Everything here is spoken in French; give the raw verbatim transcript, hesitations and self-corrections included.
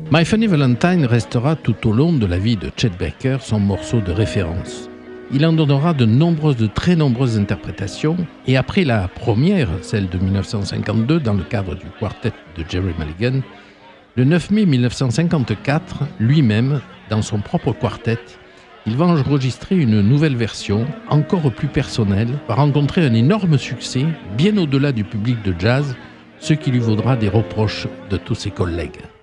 My Funny Valentine restera tout au long de la vie de Chet Baker son morceau de référence. Il en donnera de nombreuses, de très nombreuses interprétations, et après la première, celle de mille neuf cent cinquante-deux, dans le cadre du quartet de Jerry Mulligan, le neuf mai mille neuf cent cinquante-quatre, lui-même, dans son propre quartet, il va enregistrer une nouvelle version, encore plus personnelle, va rencontrer un énorme succès, bien au-delà du public de jazz, ce qui lui vaudra des reproches de tous ses collègues.